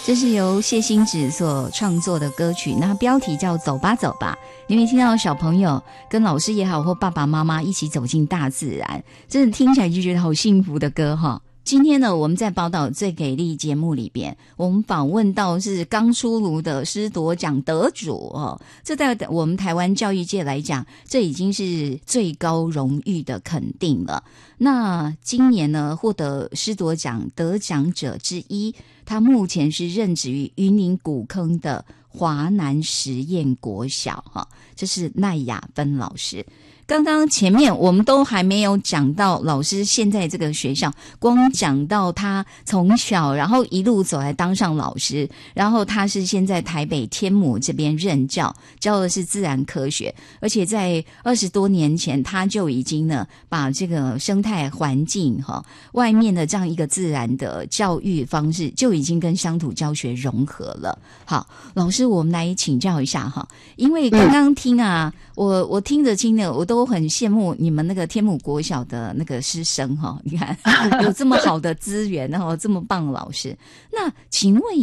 这是由谢欣芷所创作的歌曲，那标题叫走吧走吧。你会听到小朋友跟老师也好，或爸爸妈妈一起走进大自然，真的听起来就觉得好幸福的歌哈。今天呢，我们在宝岛最给力节目里边，我们访问到是刚出炉的师铎奖得主哦。这在我们台湾教育界来讲，这已经是最高荣誉的肯定了。那今年呢，获得师铎奖得奖者之一，他目前是任职于云林古坑的华南实验国小哈，这是赖雅芬老师。刚刚前面我们都还没有讲到老师现在这个学校，光讲到他从小然后一路走来当上老师，然后他是现在台北天母这边任教，教的是自然科学，而且在20多年前他就已经呢把这个生态环境外面的这样一个自然的教育方式就已经跟乡土教学融合了。好，老师我们来请教一下哈，因为刚刚听啊，我听着听着我都很羡慕你们那个天母国小的那个师生哈，你看有这么好的资源，然后这么棒的老师。那请问